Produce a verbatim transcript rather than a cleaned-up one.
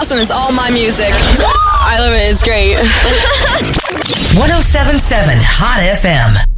awesome. It's all my music. I love it. It's great. one oh seven point seven Hot F M.